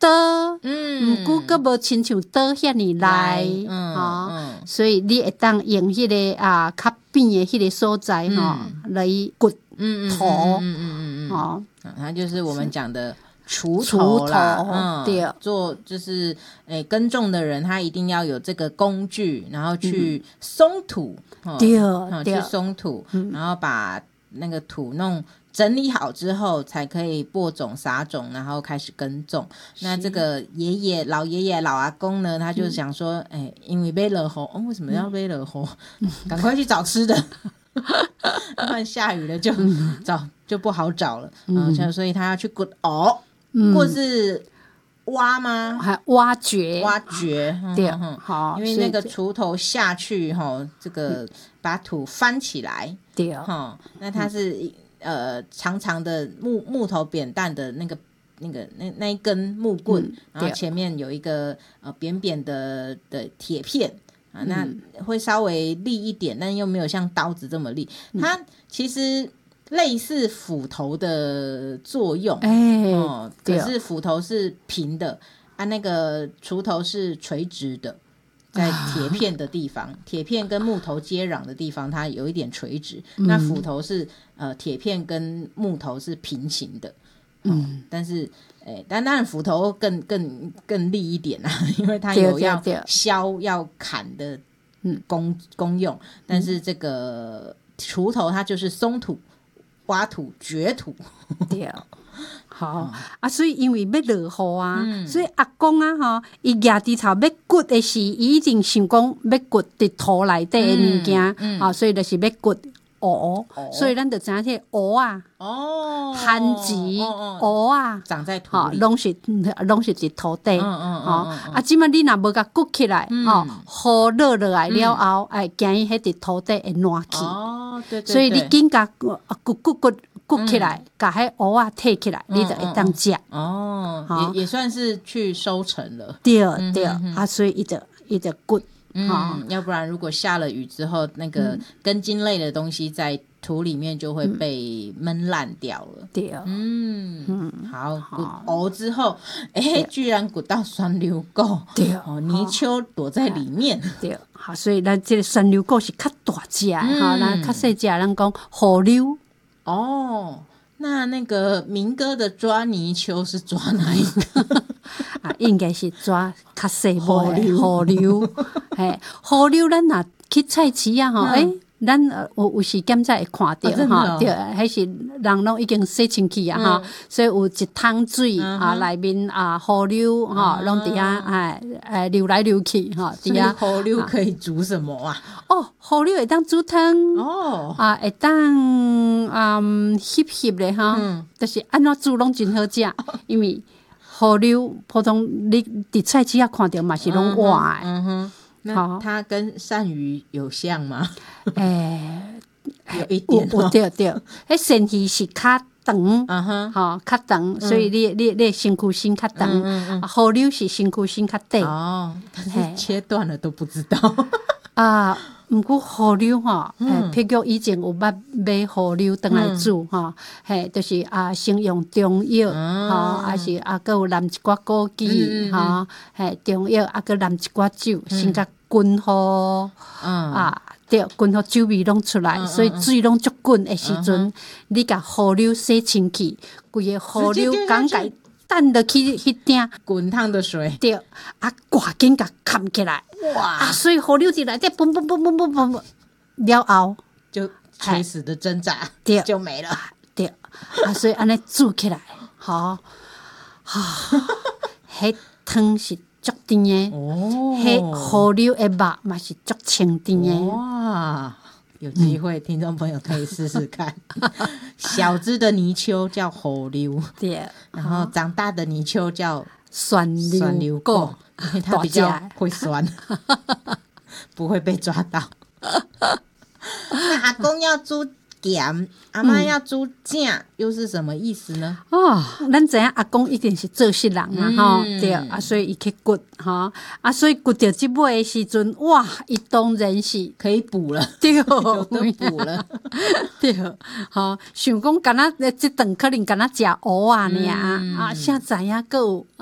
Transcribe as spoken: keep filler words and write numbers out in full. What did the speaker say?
刀，嗯，毋过佫无亲像刀遐尼来，嗯吼、嗯，所以你会当用迄、那个啊较扁的迄个所在吼、嗯、来骨头，嗯嗯嗯嗯嗯，哦、嗯，它就是我们讲的。锄头啦，嗯，对，做就是诶，耕种的人他一定要有这个工具，然后去松土， 嗯、对、 嗯，去松土、嗯，然后把那个土弄整理好之后，才可以播种、撒种，然后开始耕种。那这个爷爷、老爷爷、老阿公呢，他就想说，哎、嗯，因为被落雨，哦，为什么要被落雨？赶、嗯、快去找吃的。不然下雨了就、嗯、找就不好找了，嗯，嗯所以他要去掘哦。或是挖吗？ 还挖掘， 挖掘， 对， 好、嗯，因为那个锄头下去哈，这个把土翻起来， 对， 哈，那它是、嗯、呃长长的木木头扁担的那个那个那那一根木棍，嗯、然后前面有一个呃扁扁的的铁片啊，那会稍微利一点，但又没有像刀子这么利，嗯、它其实。类似斧头的作用，哎、欸哦，可是斧头是平的啊，那个锄头是垂直的，在铁片的地方，铁、啊、片跟木头接壤的地方，它有一点垂直。嗯、那斧头是呃，铁片跟木头是平行的，嗯，哦、但是哎，但当然斧头更更更利一点啊，因为它有要削要砍的功功用，但是这个锄头它就是松土。挖土掘土对，好、嗯、啊，所以因为要落雨啊、嗯，所以阿公啊吼，伊举枝头要掘的是，伊一定想讲要掘伫土内底的物件，啊、嗯嗯，所以就是要掘藕，所以咱就知影迄藕啊，哦，番薯、藕啊， 长在土里， 拢是拢是伫土底，嗯嗯嗯，嗯啊，即摆你若无甲掘起来，哦、嗯，雨落落来了后，哎、嗯，惊伊迄伫土底会烂去，哦，对对对，所以你紧甲掘掘掘掘起来，甲迄藕啊摕起来，嗯、你就会当食， 哦，哦也也算是去收成了， 对对、嗯，啊，所以伊就伊就掘。 嗯、哦，要不然如果下了雨之后，那个根茎类的东西在土里面就会被闷烂掉了。 对、嗯， 嗯，好，掘藕之后，哎，居然掘到酸溜果， 对， 哦，泥鳅躲在里面， 对，好，所以咱这个酸溜果是较大只，哈、嗯，咱较细只，咱讲河溜。 哦，那那个民歌的抓泥鳅是抓哪一个？ 啊，应该是抓较细部的河溜，嘿，河溜咱若去菜市啊吼，诶、嗯，咱有有时间才会看到哈、哦，对，迄是人拢已经洗清气啊哈、嗯，所以有一桶水、嗯、啊，内面啊河溜哈，拢伫遐哎哎流来流去哈， 伫遐河溜可以煮什么啊？ 哦，河溜会当煮汤哦，啊会当嗯翕翕的哈，嗯，就是安怎煮拢真好食，因为。河溜普通你伫菜市啊看到嘛是拢活的， 嗯哼，那它跟鳝鱼有像吗？ 诶、 欸，有一点、 哦，有对对，迄鳝鱼是较长，嗯哼，吼较长，所以你你你身躯身较长，嗯嗯，河溜是身躯身较短。 哦，但是切断了都不知道啊。毋过河溜吼，嗯，譬如以前有捌买河溜回来煮吼，嘿、嗯，就是啊，先用中药，吼、嗯，还是啊，佮有淋一寡枸杞，吼，嘿，中药啊，佮淋一寡酒，嗯、先甲滾好，嗯、啊，对，滾好酒味攏出來，嗯、所以水攏足滾的時陣，嗯、你甲河溜洗清氣，規個河溜剛解。蛋落去去頂滾燙的水， 對，啊，趕緊甲冚起來，哇！啊，所以河溜進來，這嘣嘣嘣嘣嘣嘣了後， 就垂死的掙扎， 對， 就沒了， 對，啊，所以安尼煮起來，好，哈，迄湯是足甜的，哦，迄河溜的肉嘛是足清甜的， 哇！有機會、嗯、聽眾朋友可以試試看小隻的泥鳅叫河溜，對，然後長大的泥鳅叫酸溜果， 因為它比較會酸不會被抓到那阿公要煮鹹，阿嬤要煮正、嗯、又是什麼意思呢？ 哦，咱知影阿公一定是做事人啊，吼、嗯，对啊，所以伊去掘，哈，啊，所以掘到這尾的時陣，哇，伊當然是可以補了， 對，有得補了， 對，哈，想講敢若這頓可能敢若食蚵啊爾、嗯，啊，啥知影閣有。